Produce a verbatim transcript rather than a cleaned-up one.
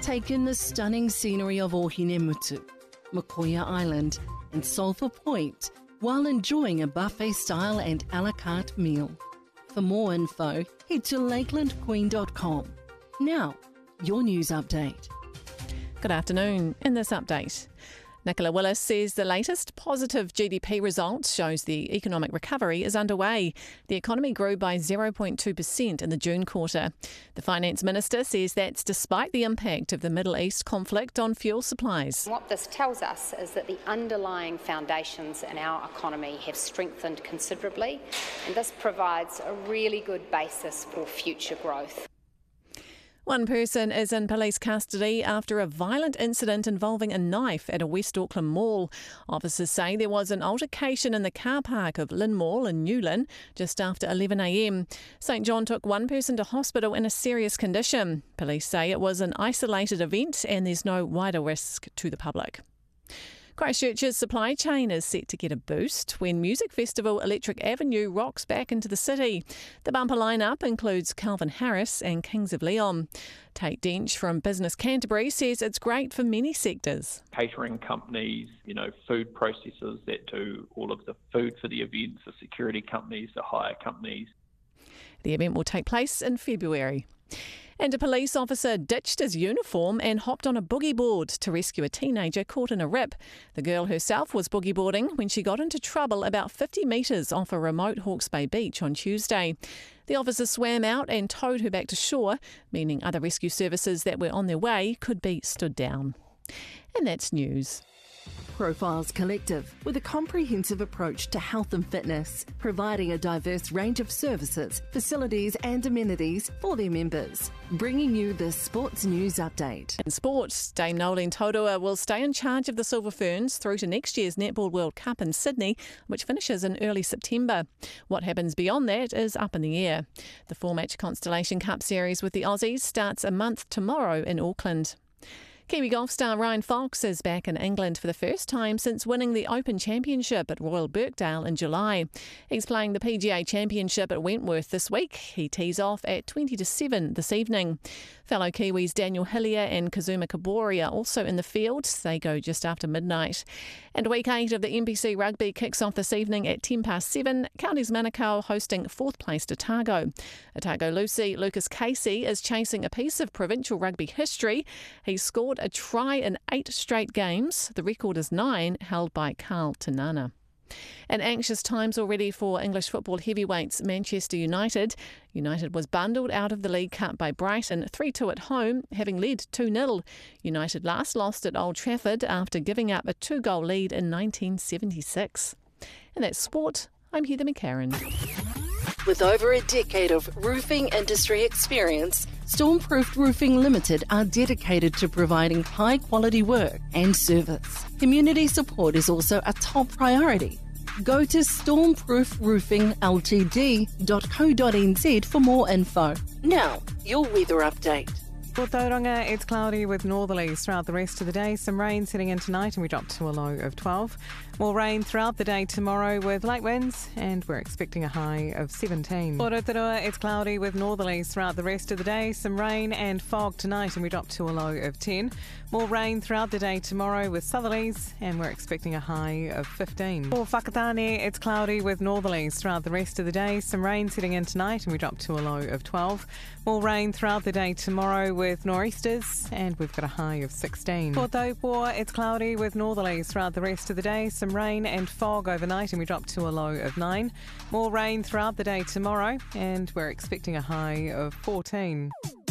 Take in the stunning scenery of Ohinemutu, Makoia Island and Sulphur Point while enjoying a buffet-style and a la carte meal. For more info, head to lakeland queen dot com. Now, your news update. Good afternoon. In this update, Nicola Willis says the latest positive G D P result shows the economic recovery is underway. The economy grew by zero point two percent in the June quarter. The Finance Minister says that's despite the impact of the Middle East conflict on fuel supplies. What this tells us is that the underlying foundations in our economy have strengthened considerably, and this provides a really good basis for future growth. One person is in police custody after a violent incident involving a knife at a West Auckland mall. Officers say there was an altercation in the car park of Lynn Mall in Newlyn just after eleven a m. St John took one person to hospital in a serious condition. Police say it was an isolated event and there's no wider risk to the public. Christchurch's supply chain is set to get a boost when music festival Electric Avenue rocks back into the city. The bumper lineup includes Calvin Harris and Kings of Leon. Tate Dench from Business Canterbury says it's great for many sectors. Catering companies, you know, food processors that do all of the food for the events, the security companies, the hire companies. The event will take place in February. And a police officer ditched his uniform and hopped on a boogie board to rescue a teenager caught in a rip. The girl herself was boogie boarding when she got into trouble about fifty metres off a remote Hawke's Bay beach on Tuesday. The officer swam out and towed her back to shore, meaning other rescue services that were on their way could be stood down. And that's news. Profiles Collective, with a comprehensive approach to health and fitness, providing a diverse range of services, facilities and amenities for their members. Bringing you the Sports News Update. In sports, Dame Nolene Taurua will stay in charge of the Silver Ferns through to next year's Netball World Cup in Sydney, which finishes in early September. What happens beyond that is up in the air. The four-match Constellation Cup series with the Aussies starts a month tomorrow in Auckland. Kiwi golf star Ryan Fox is back in England for the first time since winning the Open Championship at Royal Birkdale in July. He's playing the P G A Championship at Wentworth this week. He tees off at twenty to seven this evening. Fellow Kiwis Daniel Hillier and Kazuma Kabori are also in the field. They go just after midnight. And week eight of the N P C Rugby kicks off this evening at ten past seven. Counties Manukau hosting fourth placed Otago. Otago Lucy Lucas Casey is chasing a piece of provincial rugby history. He scored a try in eight straight games. The record is nine, held by Carl Tanana. And anxious times already for English football heavyweights Manchester United. United was bundled out of the League Cup by Brighton three two at home, having led two nil. United last lost at Old Trafford after giving up a two-goal lead in nineteen seventy-six. And that's sport. I'm Heather McCarran. With over a decade of roofing industry experience, Stormproof Roofing Limited are dedicated to providing high-quality work and service. Community support is also a top priority. Go to stormproof roofing l t d dot co dot n z for more info. Now, your weather update. For Tauranga, it's cloudy with northerlies throughout the rest of the day. Some rain setting in tonight and we drop to a low of twelve. More rain throughout the day tomorrow with light winds and we're expecting a high of seventeen. For Rotorua, it's cloudy with northerlies throughout the rest of the day. Some rain and fog tonight and we drop to a low of ten. More rain throughout the day tomorrow with southerlies and we're expecting a high of fifteen. For Whakatane, it's cloudy with northerlies throughout the rest of the day. Some rain setting in tonight and we drop to a low of twelve. More rain throughout the day tomorrow with nor'easters and we've got a high of sixteen. For Taupua, it's cloudy with northerlies throughout the rest of the day. Some rain and fog overnight and we drop to a low of nine. More rain throughout the day tomorrow and we're expecting a high of fourteen.